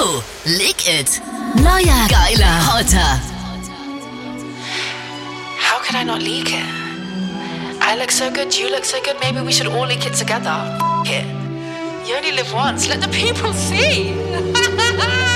So, leak it. Neuer, geiler, hotter. How could I not leak it? I look so good, you look so good, maybe we should all leak it together. F*** it. You only live once, let the people see.